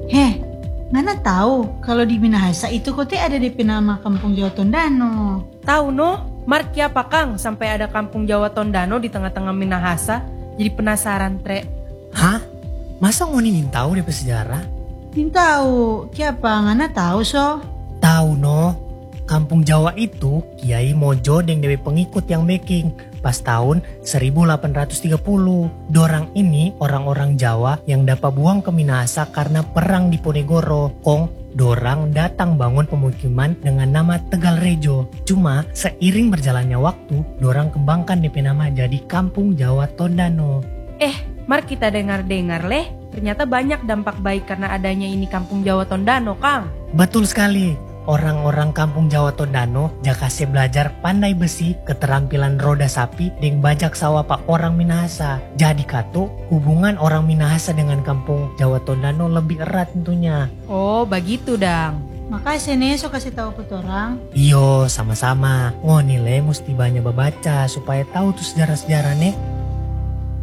Heh, Ngana tahu kalau di Minahasa itu kote ada DP nama Kampung Jawa Tondano. Tahu no, Marki apa Kang sampai ada Kampung Jawa Tondano di tengah-tengah Minahasa? Jadi penasaran tre. Hah? Masa ngoni tahu DP sejarah? Din tahu, siapa Ngana tahu so? Tahu no, Kampung Jawa itu Kiai Mojo deng dewe pengikut yang making pas tahun 1830. Dorang ini orang-orang Jawa yang dapat buang ke Minahasa karena perang di Ponegoro. Kong dorang datang bangun pemukiman dengan nama Tegal Rejo. Cuma seiring berjalannya waktu, dorang kembangkan DP nama jadi Kampung Jawa Tondano. Mar kita dengar-dengar leh, ternyata banyak dampak baik karena adanya ini Kampung Jawa Tondano, Kang. Betul sekali. Orang-orang Kampung Jawa Tondano jakase belajar pandai besi, keterampilan roda sapi, deng bajak sawah pak orang Minahasa. Jadi kato hubungan orang Minahasa dengan Kampung Jawa Tondano lebih erat tentunya. Oh, begitu dang. Makasih nih so kasih tahu ke orang. Iyo, sama-sama. Ngoni le mesti banyak baca supaya tahu tuh sejarah-sejarah nih.